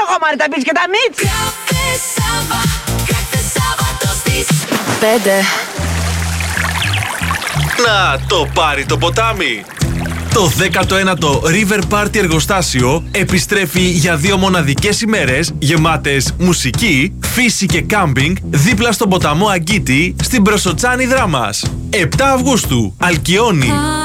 εγώ μωρέ τα μπιτς και τα μιτς. Πέντε. Να το πάρει το ποτάμι. Το 19ο River Party εργοστάσιο επιστρέφει για 2 μοναδικές ημέρες γεμάτες μουσική, φύση και κάμπινγκ δίπλα στον ποταμό Αγκίτη στην Προσοτσάνη Δράμας. 7 Αυγούστου, Αλκιόνι.